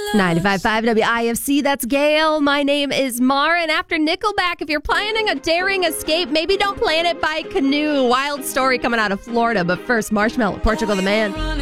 95.5 WIFC, that's Gail. My name is Mar, and after Nickelback, if you're planning a daring escape, maybe don't plan it by canoe. Wild story coming out of Florida, but first, Marshmello, Portugal the Man.